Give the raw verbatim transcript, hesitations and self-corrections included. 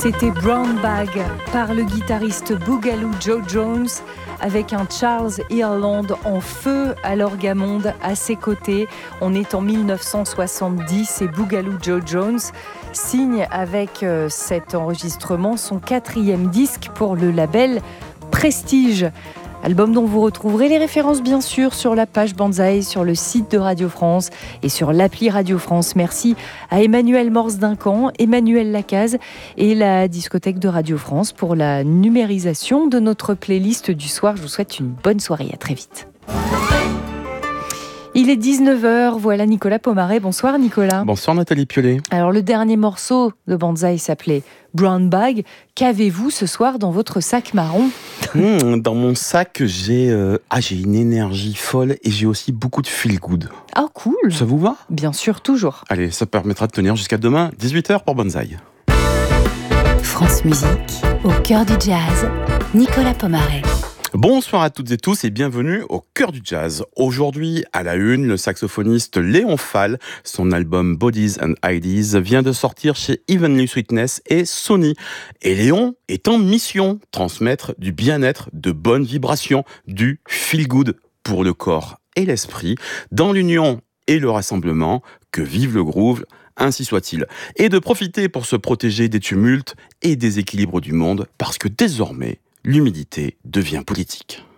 C'était Brown Bag par le guitariste Boogaloo Joe Jones avec un Charles Earland en feu à l'orgamonde à ses côtés. On est en dix-neuf cent soixante-dix et Boogaloo Joe Jones signe avec euh, cet enregistrement son quatrième disque pour le label Prestige. Album dont vous retrouverez les références bien sûr sur la page Banzai, sur le site de Radio France et sur l'appli Radio France. Merci à Emmanuel Morse-Duncan, Emmanuel Lacaze et la discothèque de Radio France pour la numérisation de notre playlist du soir. Je vous souhaite une bonne soirée, à très vite. Il est dix-neuf heures, voilà Nicolas Pomaret. Bonsoir Nicolas. Bonsoir Nathalie Piolet. Alors le dernier morceau de Banzai s'appelait Brown Bag. Qu'avez-vous ce soir dans votre sac marron ? mmh, Dans mon sac, j'ai, euh, ah, j'ai une énergie folle et j'ai aussi beaucoup de feel good. Ah cool. Ça vous va ? Bien sûr, toujours. Allez, ça permettra de tenir jusqu'à demain, dix-huit heures pour Banzai. France Musique, au cœur du jazz, Nicolas Pomaret. Bonsoir à toutes et tous et bienvenue au cœur du jazz. Aujourd'hui, à la une, le saxophoniste Léon Fall, son album Bodies and Ideas vient de sortir chez Heavenly Sweetness et Sony. Et Léon est en mission, transmettre du bien-être, de bonnes vibrations, du feel good pour le corps et l'esprit, dans l'union et le rassemblement, que vive le groove, ainsi soit-il. Et de profiter pour se protéger des tumultes et des équilibres du monde, parce que désormais, l'humidité devient politique.